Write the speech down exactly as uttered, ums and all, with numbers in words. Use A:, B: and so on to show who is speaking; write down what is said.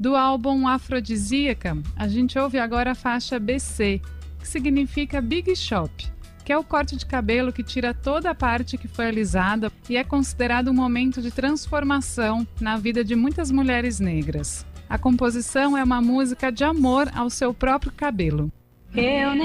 A: Do álbum Afrodisíaca, a gente ouve agora a faixa B C, que significa Big Shop, que é o corte de cabelo que tira toda a parte que foi alisada e é considerado um momento de transformação na vida de muitas mulheres negras. A composição é uma música de amor ao seu próprio cabelo.
B: Eu